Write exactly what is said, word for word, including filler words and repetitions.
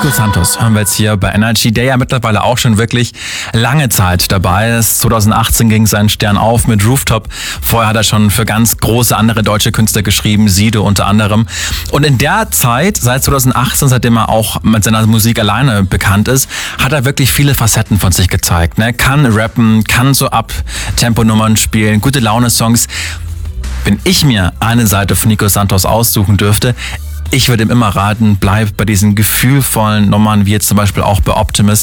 Nico Santos hören wir jetzt hier bei Energy, der ja mittlerweile auch schon wirklich lange Zeit dabei ist. zwanzig achtzehn ging sein Stern auf mit Rooftop. Vorher hat er schon für ganz große andere deutsche Künstler geschrieben, Sido unter anderem. Und in der Zeit, seit zwanzig achtzehn, seitdem er auch mit seiner Musik alleine bekannt ist, hat er wirklich viele Facetten von sich gezeigt. Ne? Kann rappen, kann so Up-Tempo-Nummern spielen, gute Laune-Songs. Wenn ich mir eine Seite von Nico Santos aussuchen dürfte, ich würde ihm immer raten, bleib bei diesen gefühlvollen Nummern, wie jetzt zum Beispiel auch bei Optimist.